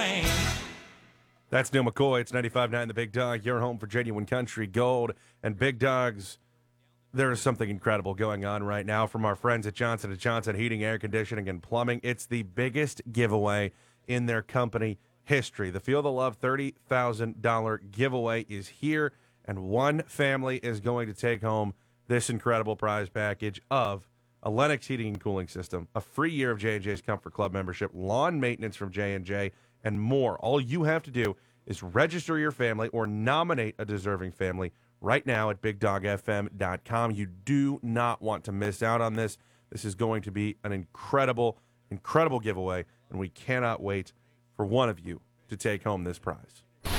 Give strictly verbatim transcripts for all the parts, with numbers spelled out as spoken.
swing. That's Neil McCoy. It's ninety-five point nine The Big Dog, your home for genuine country gold. And Big Dogs, there is something incredible going on right now from our friends at Johnson and Johnson Heating, Air Conditioning, and Plumbing. It's the biggest giveaway in their company history. The Feel the Love thirty thousand dollars giveaway is here, and one family is going to take home this incredible prize package of a Lennox heating and cooling system, a free year of J and J's Comfort Club membership, lawn maintenance from J and J, and more. All you have to do is register your family or nominate a deserving family right now at big dog f m dot com. You do not want to miss out on this. This is going to be an incredible, incredible giveaway, and we cannot wait for one of you to take home this prize.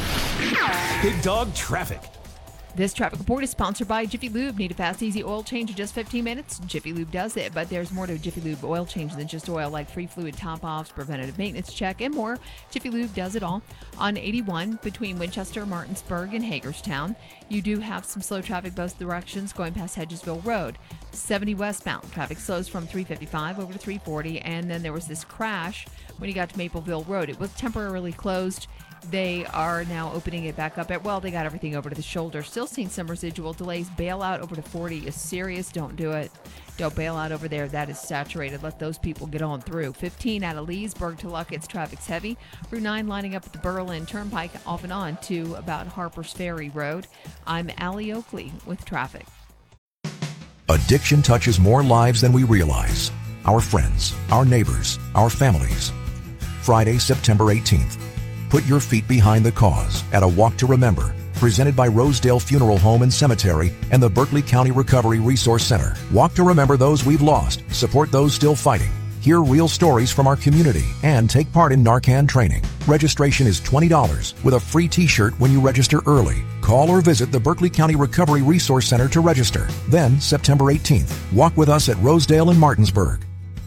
Big Dog Traffic. This traffic report is sponsored by Jiffy Lube. Need a fast, easy oil change in just fifteen minutes? Jiffy Lube does it, but there's more to Jiffy Lube oil change than just oil, like free fluid top-offs, preventative maintenance check, and more. Jiffy Lube does it all. On eighty-one, between Winchester, Martinsburg, and Hagerstown, you do have some slow traffic both directions going past Hedgesville Road. seventy westbound, traffic slows from three fifty-five over to three forty, and then there was this crash when you got to Mapleville Road. It was temporarily closed. They are now opening it back up. At, well, they got everything over to the shoulder. Still seeing some residual delays. Bailout over to forty is serious. Don't do it. Don't bail out over there. That is saturated. Let those people get on through. fifteen out of Leesburg to Luckett's. Traffic's heavy. Route nine lining up at the Berlin Turnpike off and on to about Harper's Ferry Road. I'm Allie Oakley with traffic. Addiction touches more lives than we realize. Our friends, our neighbors, our families. Friday, September eighteenth. Put your feet behind the cause at a Walk to Remember, presented by Rosedale Funeral Home and Cemetery and the Berkeley County Recovery Resource Center. Walk to remember those we've lost, support those still fighting, hear real stories from our community, and take part in Narcan training. Registration is twenty dollars with a free t-shirt when you register early. Call or visit the Berkeley County Recovery Resource Center to register. Then, September eighteenth, walk with us at Rosedale and Martinsburg.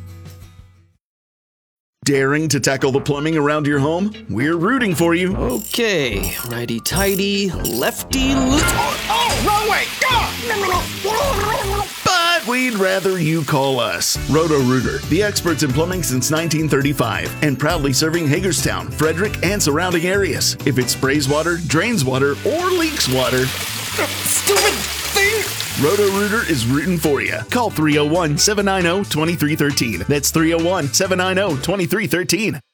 Daring to tackle the plumbing around your home? We're rooting for you. Okay, righty-tighty, lefty loop. Oh, oh, wrong way! Ah! But we'd rather you call us. Roto-Rooter, the experts in plumbing since nineteen thirty-five, and proudly serving Hagerstown, Frederick, and surrounding areas. If it sprays water, drains water, or leaks water, Stupid thing! Roto-Rooter is rooting for you. Call three oh one, seven nine oh, two three one three. That's three oh one, seven nine oh, two three one three.